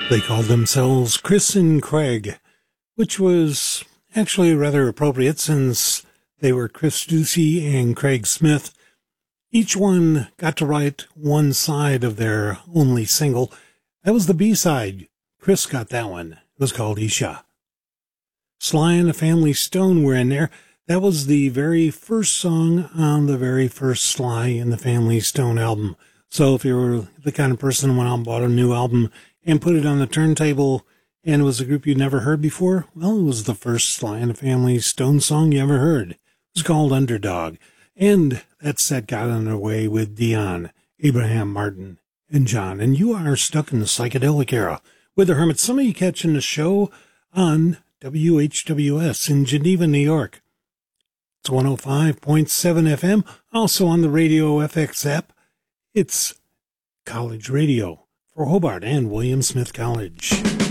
They called themselves Chris and Craig, which was actually rather appropriate since they were Chris Ducey and Craig Smith. Each one got to write one side of their only single. That was the B-side. Chris got that one. It was called Isha. Sly and the Family Stone were in there. That was the very first song on the very first Sly and the Family Stone album. So if you were the kind of person who went out and bought a new album and put it on the turntable and it was a group you'd never heard before, well, it was the first Sly and the Family Stone song you ever heard. It was called Underdog. And that set got underway with Dion, Abraham Martin, and John. And you are stuck in the psychedelic era with the Hermits. Some of you catching the show on WHWS in Geneva, New York. It's 105.7 FM. Also on the Radio FX app. It's college radio for Hobart and William Smith College.